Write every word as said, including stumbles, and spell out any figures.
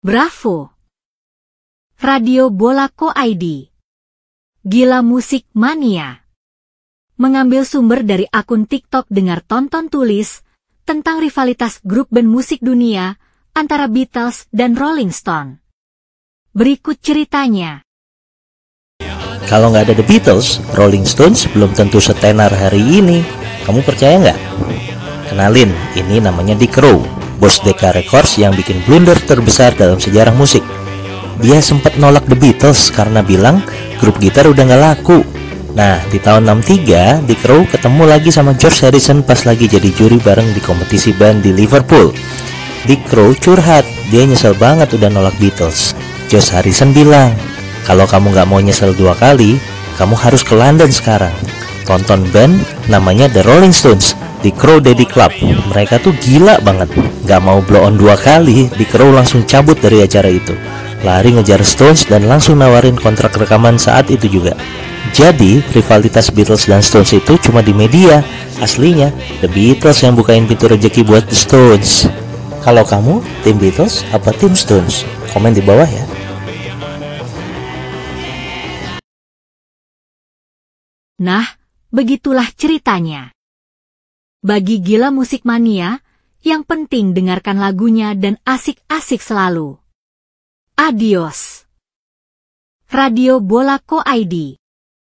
Bravo! Radio Bolako I D. Gila Musik Mania. Mengambil sumber dari akun TikTok Dengar Tonton Tulis tentang rivalitas grup band musik dunia antara Beatles dan Rolling Stone. Berikut ceritanya. Kalau nggak ada The Beatles, Rolling Stones belum tentu setenar hari ini. Kamu percaya nggak? Kenalin, ini namanya Dick Rowe, bos Decca Records yang bikin blunder terbesar dalam sejarah musik. Dia sempat nolak The Beatles karena bilang grup gitar udah nggak laku. Nah, di tahun enam tiga, Dick Rowe ketemu lagi sama George Harrison pas lagi jadi juri bareng di kompetisi band di Liverpool. Dick Rowe curhat, dia nyesel banget udah nolak Beatles. George Harrison bilang, kalau kamu nggak mau nyesel dua kali, kamu harus ke London sekarang. Tonton band namanya The Rolling Stones di Crow Daddy Club. Mereka tuh gila banget. Gak mau blow on dua kali, Dick Rowe langsung cabut dari acara itu, lari ngejar Stones dan langsung nawarin kontrak rekaman saat itu juga. Jadi rivalitas Beatles dan Stones itu cuma di media. Aslinya The Beatles yang bukain pintu rezeki buat The Stones. Kalau kamu tim Beatles apa tim Stones? Komen di bawah ya. Nah, begitulah ceritanya. Bagi Gila Musik Mania, yang penting dengarkan lagunya dan asik-asik selalu. Adios. Radio Bolako I D.